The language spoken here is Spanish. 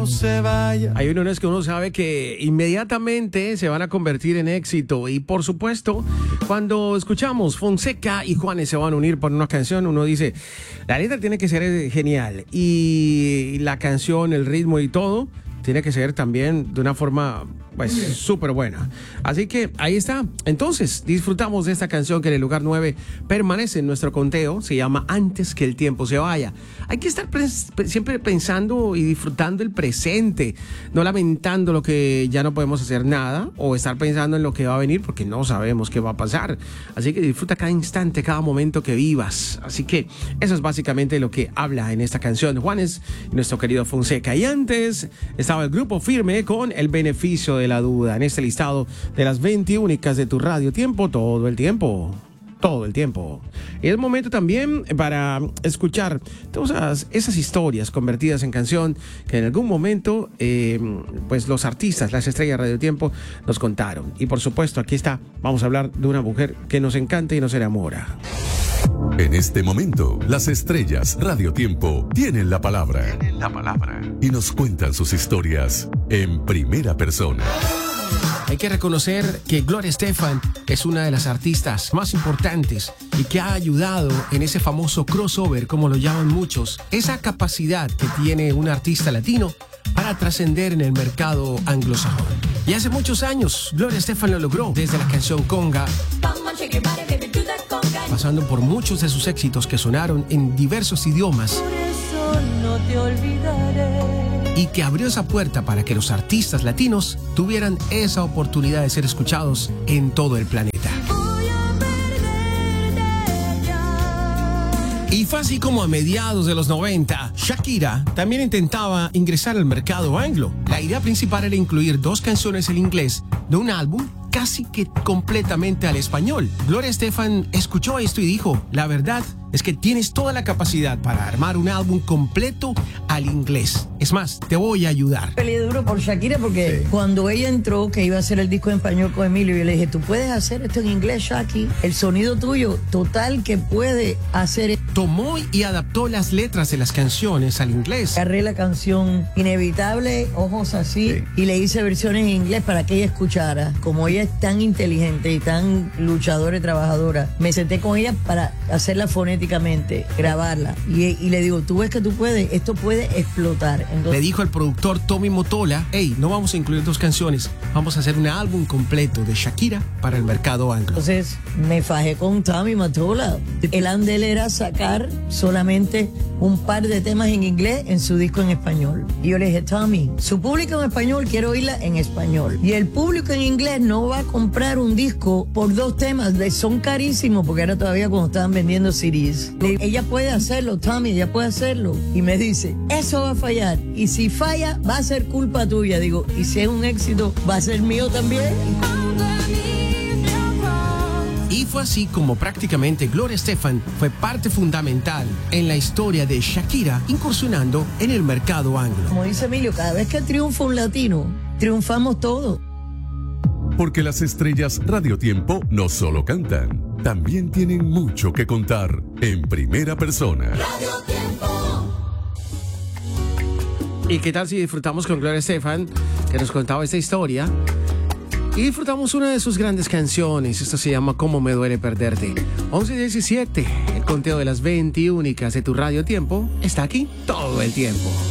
se vaya. Hay unos que uno sabe que inmediatamente se van a convertir en éxito. Y por supuesto, cuando escuchamos Fonseca y Juanes se van a unir por una canción, uno dice, la letra tiene que ser genial. Y la canción, el ritmo y todo, tiene que ser también de una forma pues súper buena. Así que ahí está. Entonces disfrutamos de esta canción que en el lugar 9 permanece en nuestro conteo. Se llama Antes que el tiempo se vaya. Hay que estar siempre pensando y disfrutando el presente, no lamentando lo que ya no podemos hacer nada o estar pensando en lo que va a venir porque no sabemos qué va a pasar. Así que disfruta cada instante, cada momento que vivas. Así que eso es básicamente lo que habla en esta canción Juanes y nuestro querido Fonseca. Y antes estaba el Grupo Firme con El Beneficio de la Duda en este listado de las 20 únicas de tu radio tiempo, todo el tiempo. Todo el tiempo. Y es momento también para escuchar todas esas historias convertidas en canción que en algún momento pues los artistas, las estrellas de Radio Tiempo nos contaron. Y por supuesto aquí está, vamos a hablar de una mujer que nos encanta y nos enamora. En este momento, las estrellas Radio Tiempo tienen la palabra. Y nos cuentan sus historias en primera persona. Hay que reconocer que Gloria Estefan es una de las artistas más importantes y que ha ayudado en ese famoso crossover, como lo llaman muchos, esa capacidad que tiene un artista latino para trascender en el mercado anglosajón. Y hace muchos años, Gloria Estefan lo logró desde la canción Conga, pasando por muchos de sus éxitos que sonaron en diversos idiomas. Por eso no te olvidaré. Y que abrió esa puerta para que los artistas latinos tuvieran esa oportunidad de ser escuchados en todo el planeta. Y fue así como a mediados de los 90, Shakira también intentaba ingresar al mercado anglo. La idea principal era incluir 2 canciones en inglés de un álbum casi que completamente al español. Gloria Estefan escuchó esto y dijo, la verdad es que tienes toda la capacidad para armar un álbum completo al inglés. Es más, te voy a ayudar. Peleé duro por Shakira porque cuando ella entró, que iba a hacer el disco en español con Emilio, yo le dije, tú puedes hacer esto en inglés, Shaki. El sonido tuyo, total que puede hacer. Tomó y adaptó las letras de las canciones al inglés. Agarré la canción Inevitable, Ojos Así, y le hice versiones en inglés para que ella escuchara. Como ella es tan inteligente y tan luchadora y trabajadora, me senté con ella para hacerla fonéticamente, grabarla. Y le digo, tú ves que tú puedes, esto puede explotar. Entonces, le dijo al productor Tommy Mottola, hey, no vamos a incluir 2 canciones, vamos a hacer un álbum completo de Shakira para el mercado anglo. Entonces me fajé con Tommy Mottola. El andel era sacar solamente un par de temas en inglés en su disco en español. Y yo le dije, Tommy, su público en español quiero oírla en español. Y el público en inglés no va a comprar un disco por 2 temas, son carísimos, porque era todavía cuando estaban vendiendo CDs. Ella puede hacerlo, Tommy, ella puede hacerlo. Y me dice, eso va a fallar. Y si falla, va a ser culpa tuya. Digo, y si es un éxito, va a ser mío también. Y fue así como prácticamente Gloria Estefan fue parte fundamental en la historia de Shakira incursionando en el mercado anglo. Como dice Emilio, cada vez que triunfa un latino, triunfamos todos. Porque las estrellas Radio Tiempo no solo cantan, también tienen mucho que contar en primera persona. Radio Tiempo. ¿Y qué tal si disfrutamos con Gloria Estefan, que nos contaba esta historia? Y disfrutamos una de sus grandes canciones. Esto se llama Cómo me duele perderte. 11:17, el conteo de las 20 únicas de tu Radio Tiempo está aquí todo el tiempo.